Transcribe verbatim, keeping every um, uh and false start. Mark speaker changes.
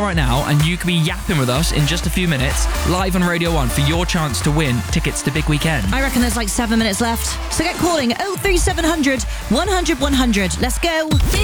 Speaker 1: right now, and you could be yapping with us in just a few minutes, live on Radio one, for your chance to win tickets to Big Weekend.
Speaker 2: I reckon there's like seven minutes left. So get calling oh three seven hundred, one hundred, one hundred. Let's go.